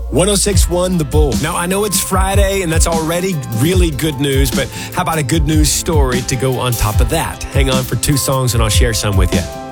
106.1 The Bull. Now, I know it's Friday, and that's already really good news, but how about a good news story to go on top of that? Hang on for 2 songs, and I'll share some with you.